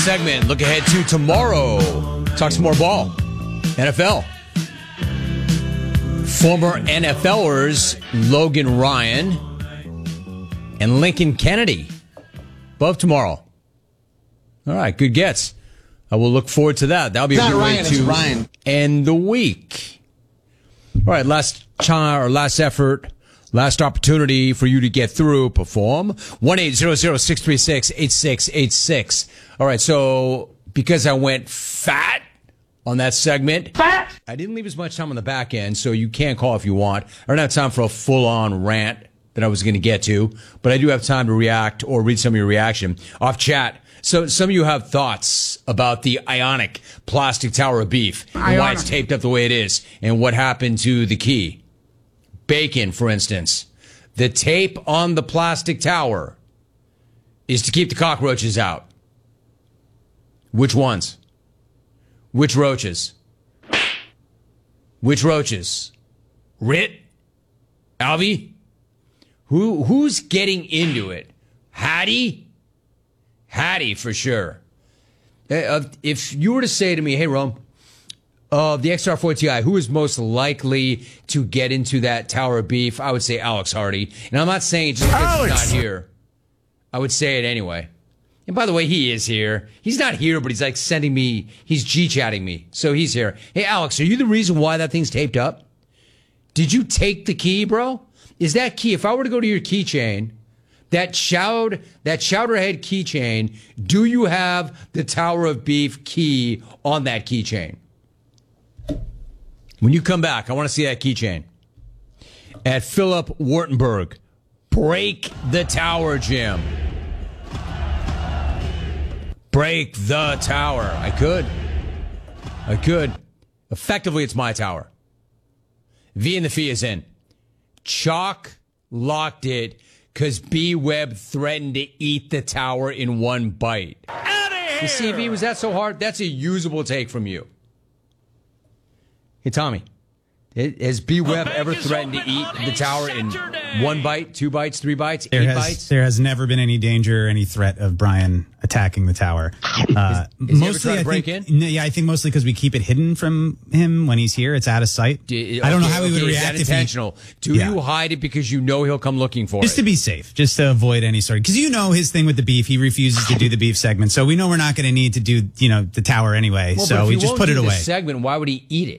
segment, look ahead to tomorrow. Talk some more ball. NFL. Former NFLers Logan Ryan and Lincoln Kennedy. Both tomorrow. All right, good gets. I will look forward to that. That'll be a good way to end the week. All right, last effort, last opportunity for you to get through. Perform 1-800-636-8686. All right, so because I went fat on that segment, I didn't leave as much time on the back end, so you can call if you want. I don't have time for a full-on rant that I was going to get to, but I do have time to react or read some of your reaction off chat. So some of you have thoughts about the Ionic plastic tower of beef and why it's taped up the way it is and what happened to the key. Bacon, for instance. The tape on the plastic tower is to keep the cockroaches out. Which ones? Which roaches? Which roaches? Rit? Alvy? Who's getting into it? Hattie? Hattie, for sure. If you were to say to me, hey, Rome, the XR4 Ti, who is most likely to get into that tower of beef? I would say Alex Hardy. And I'm not saying it just because he's not here. I would say it anyway. And by the way, he is here. He's not here, but he's like sending me, he's G-chatting me. So he's here. Hey, Alex, are you the reason why that thing's taped up? Did you take the key, bro? Is that key? If I were to go to your keychain, that Chowderhead keychain, do you have the Tower of Beef key on that keychain? When you come back, I want to see that keychain. At Philip Wartenberg, break the tower, Jim. Break the tower. I could. Effectively, it's my tower. V and the Fee is in. Chalk locked it because B-Web threatened to eat the tower in one bite. Out of here! You see, V, was that so hard? That's a usable take from you. Hey, Tommy, has B-Web ever threatened to eat the tower in one bite, 2 bites, 3 bites, 8 bites? There has never been any danger or any threat of Brian attacking the tower. Is he ever trying to break in? Yeah, I think mostly because we keep it hidden from him when he's here. It's out of sight. I don't know how he would react. Is that intentional? Do you hide it because you know he'll come looking for it? Just to be safe, just to avoid any sort of... Because you know his thing with the beef. He refuses to do the beef segment. So we know we're not going to need to do, the tower anyway. Well, so we just put it away. Segment, why would he eat it?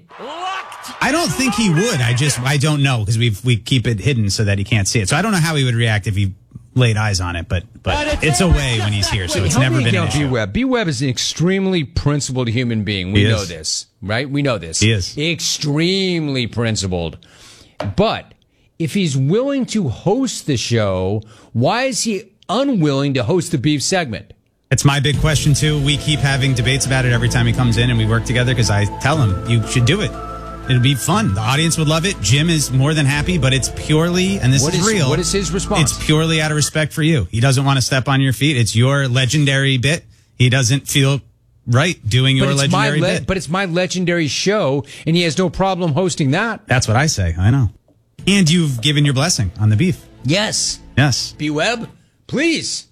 I don't think he would. I don't know because we keep it hidden so that he can't see it. So I don't know how he would react if he laid eyes on it, but it's away when he's here, so it's never been an issue. B-Web. B-Web is an extremely principled human being. We know this, right? We know this. He is. Extremely principled. But if he's willing to host the show, why is he unwilling to host the beef segment? It's my big question, too. We keep having debates about it every time he comes in and we work together because I tell him, you should do it. It'll be fun. The audience would love it. Jim is more than happy, but it's purely, and this is real. What is his response? It's purely out of respect for you. He doesn't want to step on your feet. It's your legendary bit. He doesn't feel right doing your legendary bit. But it's my legendary show, and he has no problem hosting that. That's what I say. I know. And you've given your blessing on the beef. Yes. Yes. B-Web, please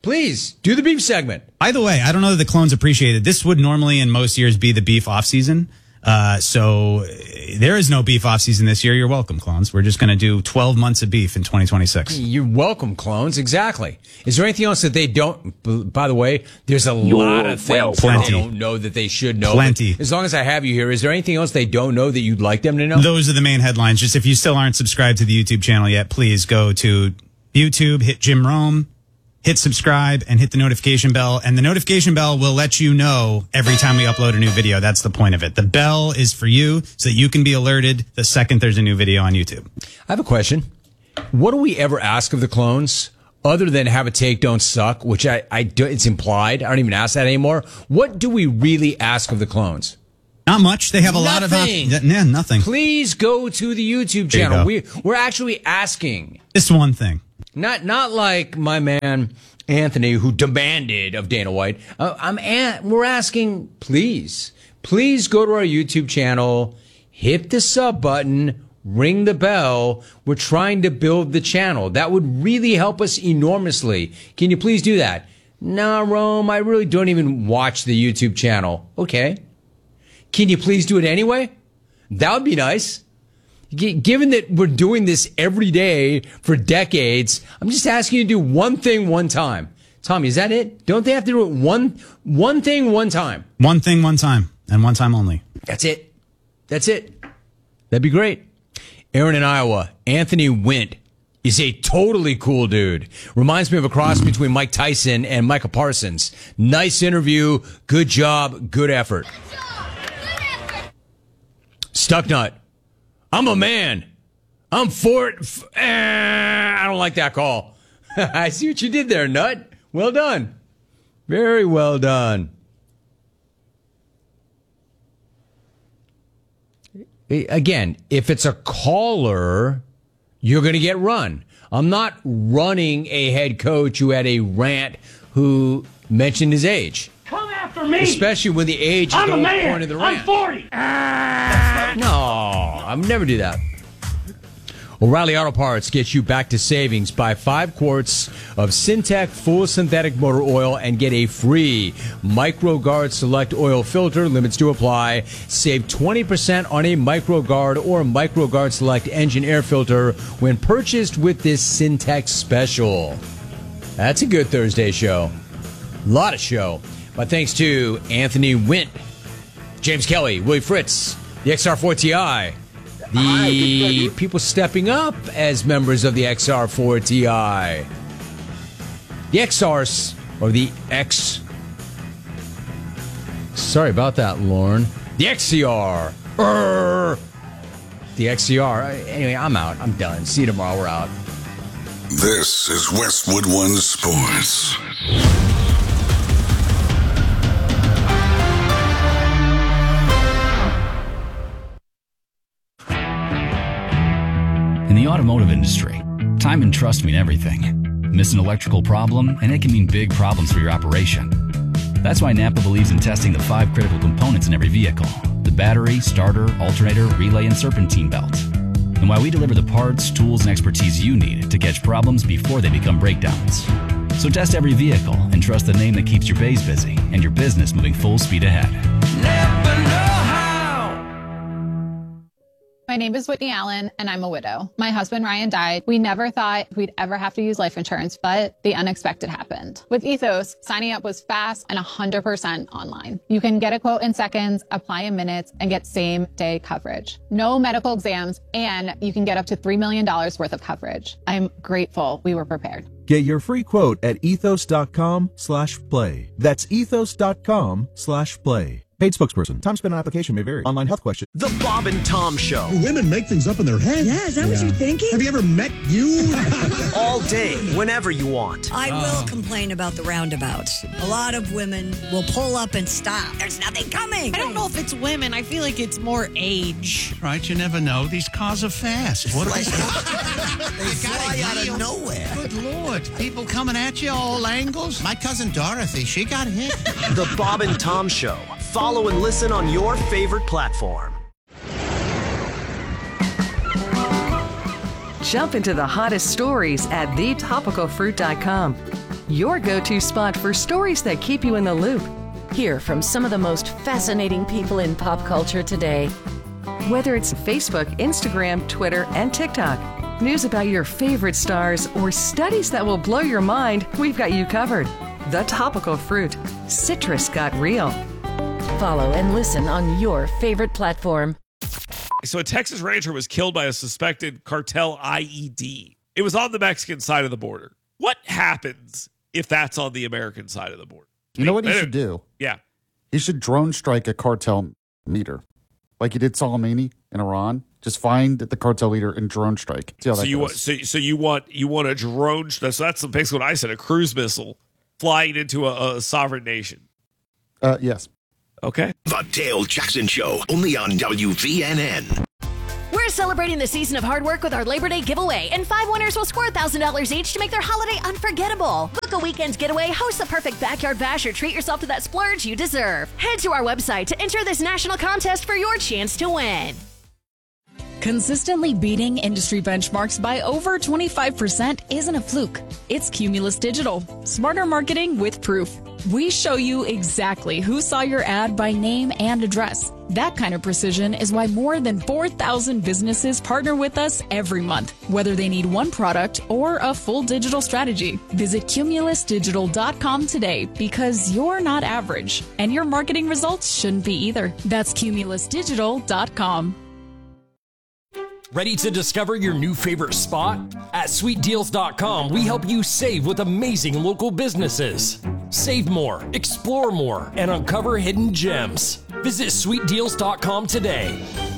do the beef segment. By the way, I don't know that the clones appreciate it. This would normally in most years be the beef off season. So there is no beef off season this year. You're welcome, clones. We're just going to do 12 months of beef in 2026. You're welcome, clones. Exactly. Is there anything else that they don't? By the way, there's a lot of things that they don't know that they should know. Plenty. As long as I have you here, is there anything else they don't know that you'd like them to know? Those are the main headlines. Just if you still aren't subscribed to the YouTube channel yet, please go to YouTube, hit Jim Rome, hit subscribe, and hit the notification bell. And the notification bell will let you know every time we upload a new video. That's the point of it. The bell is for you so that you can be alerted the second there's a new video on YouTube. I have a question. What do we ever ask of the clones other than have a take, don't suck, which I do, it's implied. I don't even ask that anymore. What do we really ask of the clones? Not much. They have a lot of... nothing. Please go to the YouTube channel. We're actually asking. Just one thing. Not like my man Anthony, who demanded of Dana White. We're asking, please go to our YouTube channel, hit the sub button, ring the bell. We're trying to build the channel. That would really help us enormously. Can you please do that? Nah, Rome, I really don't even watch the YouTube channel. Okay. Can you please do it anyway? That would be nice. Given that we're doing this every day for decades, I'm just asking you to do one thing one time. Tommy, is that it? Don't they have to do it one thing one time? One thing one time, and one time only. That's it. That's it. That'd be great. Aaron in Iowa, Anthony Wint is a totally cool dude. Reminds me of a cross between Mike Tyson and Micah Parsons. Nice interview. Good job. Good effort. Stucknut. I'm a man. I'm for it. I don't like that call. I see what you did there, Nut. Well done. Very well done. Again, if it's a caller, you're going to get run. I'm not running a head coach who had a rant who mentioned his age. Come after me. Especially when the age is the whole point of the rant. I'm 40. No, I would never do that. O'Reilly Auto Parts gets you back to savings. Buy 5 quarts of Syntec full synthetic motor oil and get a free MicroGuard Select oil filter. Limits do apply. Save 20% on a MicroGuard or MicroGuard Select engine air filter when purchased with this Syntec special. That's a good Thursday show. A lot of show. My thanks to Anthony Wint, James Kelly, Willie Fritz, the XR4 Ti, the people stepping up as members of the XR4 Ti, the XRs, or the X. Sorry about that, Lauren. The XCR. The XCR. Anyway, I'm out. I'm done. See you tomorrow. We're out. This is Westwood One Sports. In the automotive industry, time and trust mean everything. Miss an electrical problem, and it can mean big problems for your operation. That's why Napa believes in testing the 5 critical components in every vehicle: the battery, starter, alternator, relay, and serpentine belt. And why we deliver the parts, tools, and expertise you need to catch problems before they become breakdowns. So test every vehicle and trust the name that keeps your bays busy and your business moving full speed ahead. Napa know-how. My name is Whitney Allen, and I'm a widow. My husband, Ryan, died. We never thought we'd ever have to use life insurance, but the unexpected happened. With Ethos, signing up was fast and 100% online. You can get a quote in seconds, apply in minutes, and get same-day coverage. No medical exams, and you can get up to $3 million worth of coverage. I'm grateful we were prepared. Get your free quote at ethos.com/play. That's ethos.com/play. Paid spokesperson. Time spent on application may vary. Online health question. The Bob and Tom Show. Women make things up in their head. Yeah, is that what you're thinking? Have you ever met you? All day, whenever you want. I will complain about the roundabouts. A lot of women will pull up and stop. There's nothing coming. I don't know if it's women. I feel like it's more age. Right, you never know. These cars are fast. What They fly out of nowhere. Good Lord. People coming at you all angles. My cousin Dorothy, she got hit. The Bob and Tom Show. Follow and listen on your favorite platform. Jump into the hottest stories at thetopicalfruit.com. Your go-to spot for stories that keep you in the loop. Hear from some of the most fascinating people in pop culture today. Whether it's Facebook, Instagram, Twitter, and TikTok, news about your favorite stars, or studies that will blow your mind, we've got you covered. The Topical Fruit. Citrus got real. Follow and listen on your favorite platform. So a Texas rancher was killed by a suspected cartel IED. It was on the Mexican side of the border. What happens if that's on the American side of the border? You know what he should do? Yeah. He should drone strike a cartel leader. Like he did Soleimani in Iran. Just find the cartel leader and drone strike. See how that goes. So you want a drone? So that's basically what I said. A cruise missile flying into a sovereign nation. Yes. Okay. The Dale Jackson Show, only on WVNN. We're celebrating the season of hard work with our Labor Day giveaway, and 5 winners will score $1,000 each to make their holiday unforgettable. Book a weekend's getaway, host the perfect backyard bash, or treat yourself to that splurge you deserve. Head to our website to enter this national contest for your chance to win. Consistently beating industry benchmarks by over 25% isn't a fluke. It's Cumulus Digital. Smarter marketing with proof. We show you exactly who saw your ad by name and address. That kind of precision is why more than 4,000 businesses partner with us every month, whether they need one product or a full digital strategy. Visit cumulusdigital.com today because you're not average, and your marketing results shouldn't be either. That's cumulusdigital.com. Ready to discover your new favorite spot? At sweetdeals.com, we help you save with amazing local businesses. Save more, explore more, and uncover hidden gems. Visit sweetdeals.com today.